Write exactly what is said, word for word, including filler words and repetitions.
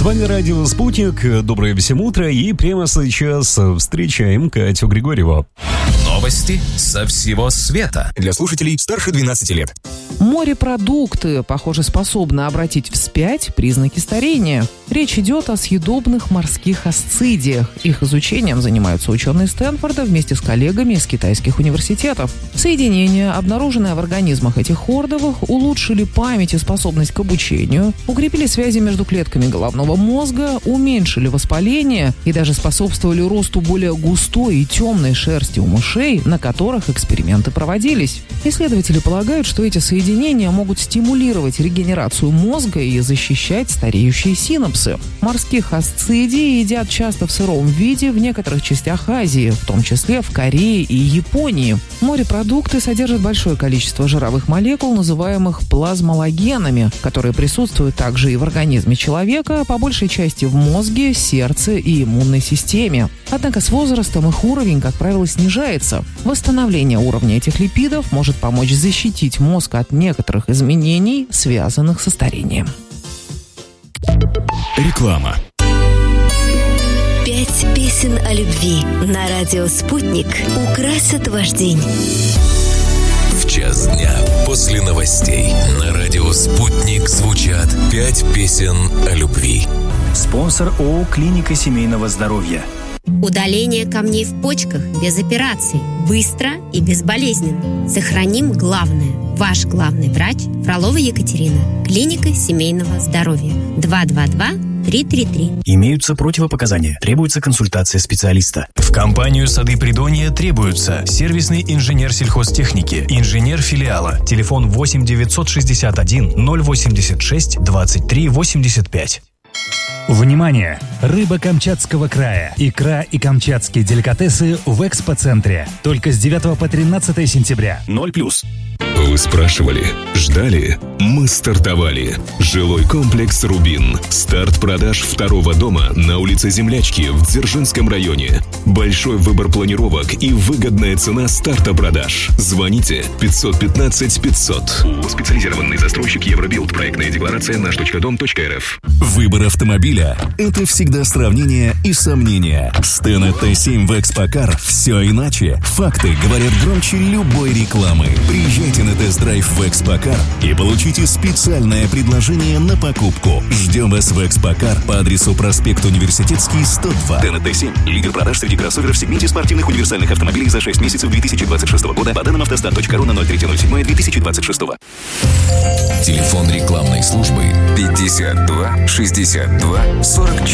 вами радио «Спутник». Доброе всем утро. И прямо сейчас встречаем Катю Григорьеву. Новости со всего света. Для слушателей старше двенадцати лет. Морепродукты, похоже, способны обратить вспять признаки старения. Речь идет о съедобных морских асцидиях. Их изучением занимаются ученые Стэнфорда вместе с коллегами из китайских университетов. Соединения, обнаруженные в организмах этих хордовых, улучшили память и способность к обучению, укрепили связи между клетками головного мозга, уменьшили воспаление и даже способствовали росту более густой и темной шерсти у мышей, на которых эксперименты проводились. Исследователи полагают, что эти соединения могут стимулировать регенерацию мозга и защищать стареющие синапсы. Морских асцидий едят часто в сыром виде в некоторых частях Азии, в том числе в Корее и Японии. Морепродукты содержат большое количество жировых молекул, называемых плазмалогенами, которые присутствуют также и в организме человека, по большей части в мозге, сердце и иммунной системе. Однако с возрастом их уровень, как правило, снижается. Восстановление уровня этих липидов может помочь защитить мозг от некоторых изменений, связанных со старением. Реклама. Пять песен о любви на радио «Спутник» украсят ваш день. В час дня после новостей на радио «Спутник» звучат пять песен о любви. Спонсор ООО «Клиника семейного здоровья». Удаление камней в почках без операций. Быстро и безболезненно. Сохраним главное. Ваш главный врач Фролова Екатерина. Клиника семейного здоровья. два два два три три три. Имеются противопоказания. Требуется консультация специалиста. В компанию «Сады Придонья» требуется сервисный инженер сельхозтехники, инженер филиала. Телефон восемь девятьсот шестьдесят один ноль восемьдесят шесть двадцать три восемьдесят пять. Внимание! Рыба Камчатского края. Икра и камчатские деликатесы в экспоцентре. Только с девятого по тринадцатое сентября. Ноль плюс. Вы спрашивали, ждали, мы стартовали. Жилой комплекс «Рубин». Старт продаж второго дома на улице Землячки в Дзержинском районе. Большой выбор планировок и выгодная цена старта продаж. Звоните пятьсот пятнадцать пятьсот. Специализированный застройщик Евробилд. Проектная декларация наш точка дом точка эр эф. Выбор автомобиля – это всегда сравнение и сомнения. С Тена Т семь в Экспокар все иначе. Факты говорят громче любой рекламы. Приезжайте на тест-драйв в Экспокар и получите специальное предложение на покупку. Ждем вас в Экспокар по адресу проспект Университетский, сто два. Тена Т семь – лидер продаж среди кроссоверов в сегменте спортивных универсальных автомобилей за шесть месяцев две тысячи двадцать шестого года по данным автостат точка ру на ноль три ноль семь две тысячи двадцать шестого. Телефон рекламной службы пятьдесят два шестьдесят два сорок